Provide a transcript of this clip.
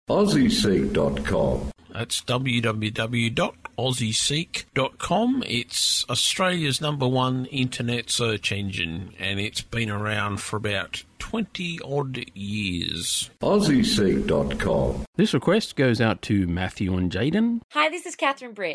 AussieSeek.com. That's www.aussieseek.com. It's Australia's #1 internet search engine, and it's been around for about 20-odd years. AussieSeek.com. This request goes out to Matthew and Jaden. Hi, this is Catherine Britt.